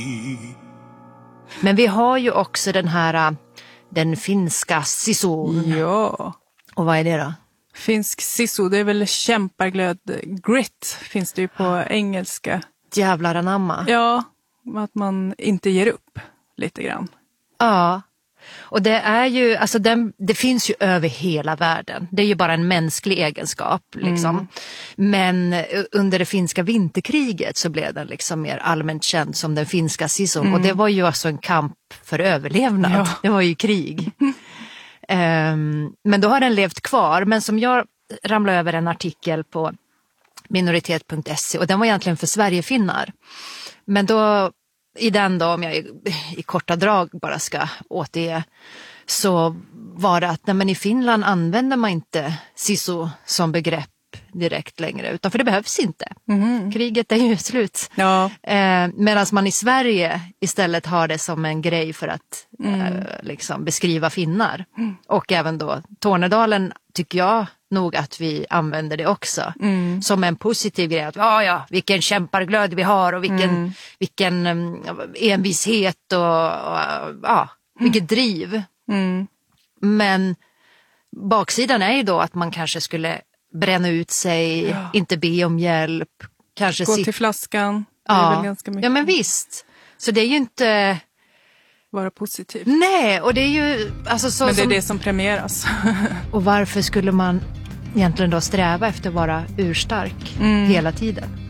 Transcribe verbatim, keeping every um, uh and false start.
Men vi har ju också den här, den finska sisun. Ja. Och vad är det då? Finsk sisu, det är väl kämparglöd. Grit finns det ju på engelska. Jävlar anamma. Ja, att man inte ger upp lite grann. Ja. Och det är ju, alltså den, det finns ju över hela världen. Det är ju bara en mänsklig egenskap liksom. Mm. Men under det finska vinterkriget så blev den liksom mer allmänt känd som den finska sisun. Mm. Och det var ju alltså en kamp för överlevnad. Ja. Det var ju krig. um, men då har den levt kvar. Men som jag ramlade över en artikel på minoritet punkt se och den var egentligen för Sverigefinnar. Men då i den då, om jag i, i korta drag bara ska återge, så var det att nej, men i Finland använder man inte sisu som begrepp direkt längre, utan för det behövs inte. Mm. Kriget är ju slut. Ja. Eh, medan man i Sverige istället har det som en grej för att mm. eh, liksom beskriva finnar. Mm. Och även då Tornedalen tycker jag nog att vi använder det också. Mm. Som en positiv grej. Att ja, ja, vilken kämparglöd vi har och vilken, mm. vilken um, envishet och, och ja, vilket driv. Mm. Men baksidan är ju då att man kanske skulle bränna ut sig, ja. Inte be om hjälp. Kanske gå sit- till flaskan. Det ja. är väl ganska mycket. Ja, men visst. Så det är ju inte... vara positiv. Nej, och det är ju... Alltså, så men det är som... det som premieras. Och varför skulle man egentligen då sträva efter att vara urstark mm. hela tiden?